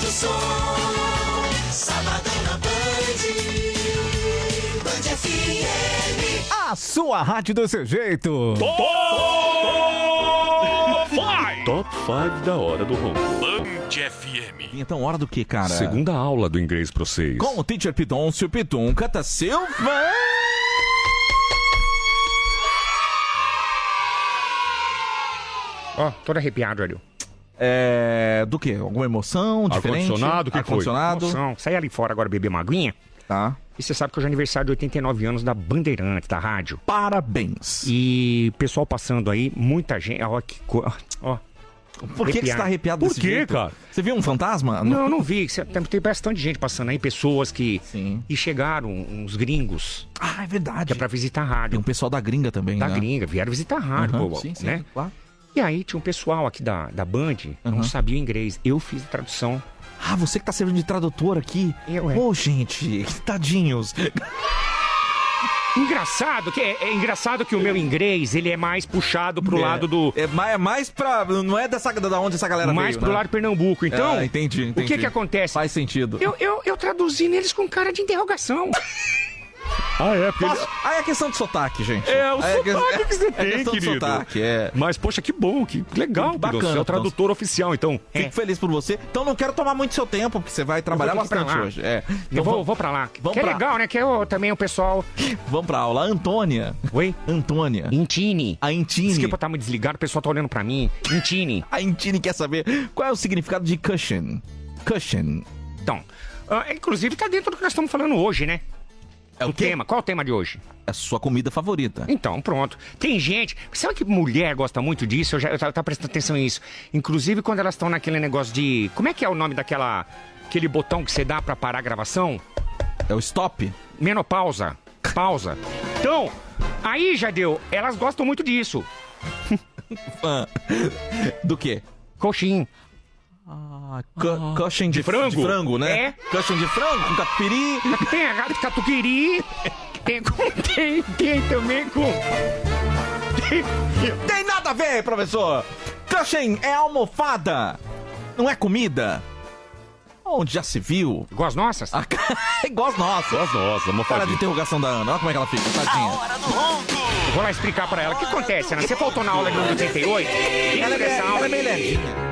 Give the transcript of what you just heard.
Aumenta o som, sabadão na Band FM. A sua rádio do seu jeito. Top 5 da hora do ronco. Band FM. Então, hora do que, cara? Segunda aula do inglês pra vocês. Com o Teacher Pidoncio Pitum Cata Silva. Ó, todo arrepiado, Ariel. Do que? Alguma emoção diferente? Ar-condicionado, o que foi? Emoção. Sai ali fora agora beber uma aguinha. Tá. E você sabe que hoje é aniversário de 89 anos da Bandeirantes, da rádio. Parabéns. E pessoal passando aí, muita gente. Ó, que coisa. Ó. Por que você tá arrepiado desse jeito? Por quê, cara? Você viu um fantasma? Não vi. Tem bastante gente passando aí, pessoas que... Sim. E chegaram uns gringos, Ah, é verdade. que é pra visitar a Tem rádio. um pessoal da gringa também, Da né? gringa, vieram visitar a rádio, Aham, pô, sim, né? claro. E aí tinha um pessoal aqui da Band, não sabia o inglês. Eu fiz a tradução. Ah, você que tá servindo de tradutor aqui? Ô, gente, tadinhos. Engraçado é engraçado que o meu inglês, ele é mais puxado pro lado do... É mais pra... Não é da onde essa galera mais veio, pro né? lado de Pernambuco. Então, Ah, entendi. o que acontece? Faz sentido. Eu traduzi neles com cara de interrogação. Ah, é? Porque Aí é questão de sotaque, gente. É, o Aí sotaque que você é tem, questão de querido. sotaque, Mas, poxa, que bom, que legal. Bacana, Você é o então. tradutor oficial, então. Fico feliz por você. Então não quero tomar muito seu tempo, porque você vai trabalhar Eu vou ter que ir bastante pra lá. hoje. É. Eu Então vou pra lá. vamos Que é pra- legal, né? Que também o pessoal... vamos pra aula. Antônia. Oi? Antônia. Intine. A Intine. Desculpa, tá muito desligado, o pessoal tá olhando pra mim. Intine. A Intine quer saber qual é o significado de cushion. Cushion. Então, inclusive tá dentro do que nós estamos falando hoje, né? É o quê? tema. Qual é o tema de hoje? É a sua comida favorita. Então, pronto. Tem gente... Sabe que mulher gosta muito disso? Eu tava prestando atenção nisso. Inclusive, quando elas estão naquele negócio de... Como é que é o nome aquele botão que você dá pra parar a gravação? É o stop? Menopausa. Pausa. Então, aí, Jadeu, elas gostam muito disso. Do quê? Coxinha. Cushion de frango? De frango, né? É. Cushion de frango com catupiry. Tem a catupiry. Tem também com... Tem nada a ver, professor. Cushion é almofada. Não é comida. Onde já se viu? Igual as nossas? Igual as nossas. Nossa, Cara de almofadinha. interrogação da Ana. Olha como é que ela fica, tadinha. Hora do ronco. Vou lá explicar pra ela. O que acontece, Ana? Você faltou na aula de número 38? Ela é meio lerdinha.